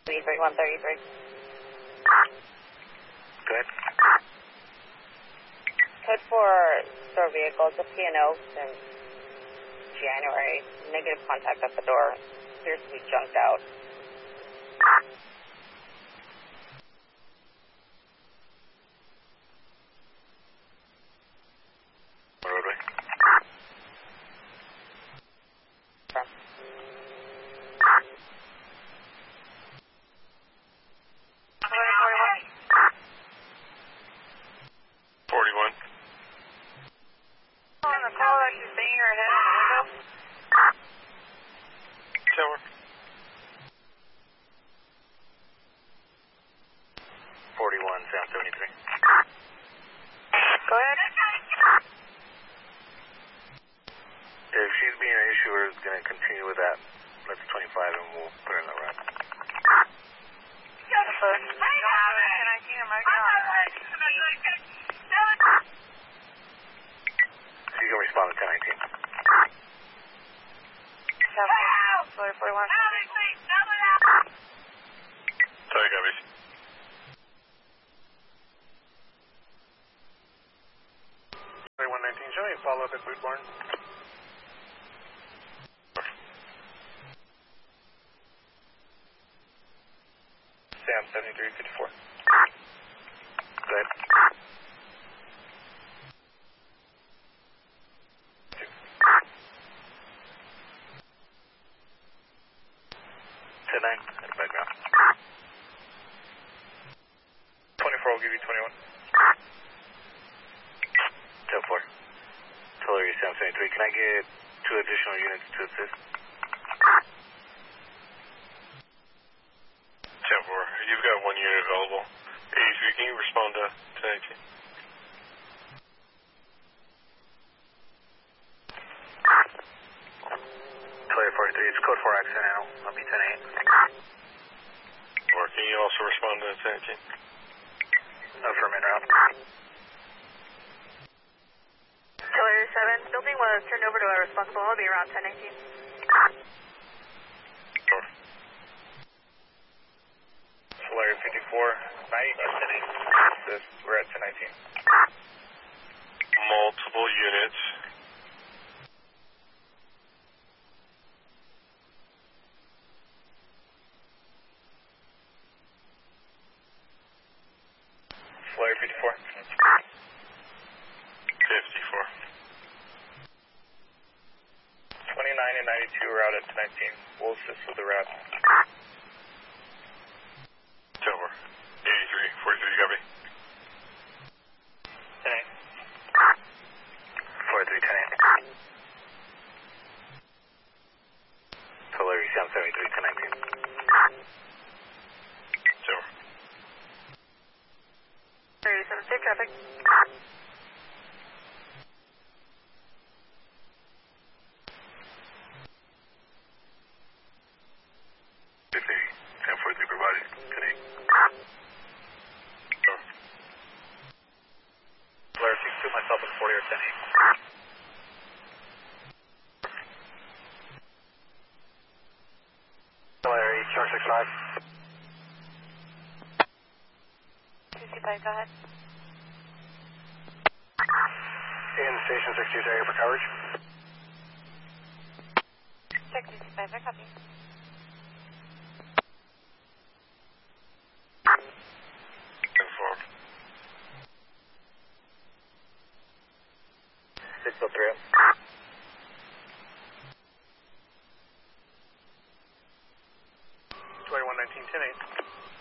133. Go ahead. Code for store vehicle. It's a P&O since January. Negative contact at the door. Appears to be junked out. Roadway. From. 41. On the call that she's banging her head on the window. Tower. 41, South 73. Go ahead. If she's being an issue, we're going to continue with that. Let's 25 and we'll put her in the run. So you can respond to 1019. Sorry, 41. Sorry, Gabby. Sorry, 119, show me a follow-up at Bootborn. Sam, 7354. Go ahead. 10-9, and background. 24 will give you 21. 10-4. Hillary, Sam 73. Can I get 2 additional units to assist? 10-4. You've got 1 unit available. 83, can you respond to 1018? Hillary 43, it's code 4 accent now. I'll be 10-8. Or can you also respond to 1018? Affirmative route. Hillary 7, building was turned over to a responsible. I'll be around 1019. Hillary 54, night, 10-8. We're at 1019. Multiple units. Hillary 54. 54. 29 and 92 are out at 1019. We'll assist with the route. Over. 83, 43, copy. 10-8. 43, 10-8. Hillary, Sound 73, 10-19. Over. Hillary 7, safe traffic. 10-43 provided. 10-8. Flare 62, myself and 40 or 10-8. Larry, Charge 65. 65, go ahead. In Station 62's area for coverage. Check 65, I copy. Informed. 603. 2119, 10-8.